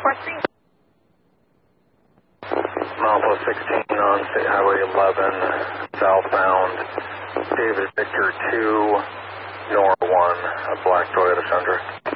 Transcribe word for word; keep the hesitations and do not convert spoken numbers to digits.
fourteen. Malpo sixteen on State Highway eleven, southbound, David Victor two, Nora one, a black Toyota Tundra.